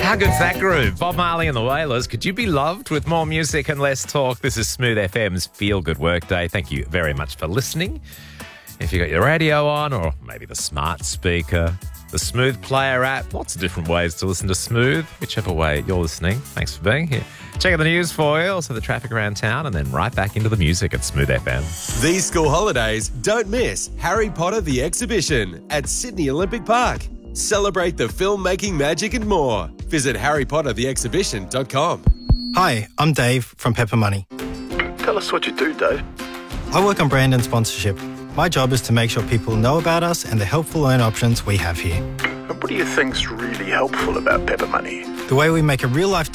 How good's that groove? Bob Marley and the Wailers. Could you be loved with more music and less talk? This is Smooth FM's Feel Good Workday. Thank you very much for listening. If you got your radio on, or maybe the smart speaker, the Smooth Player app, lots of different ways to listen to Smooth, whichever way you're listening. Thanks for being here. Check out the news for you, also the traffic around town, and then right back into the music at Smooth FM. These school holidays, don't miss Harry Potter the Exhibition at Sydney Olympic Park. Celebrate the filmmaking magic and more. Visit harrypottertheexhibition.com. Hi, I'm Dave from Pepper Money. Tell us what you do, Dave. I work on brand and sponsorship. My job is to make sure people know about us and the helpful loan options we have here. And what do you think's really helpful about Pepper Money? The way we make a real-life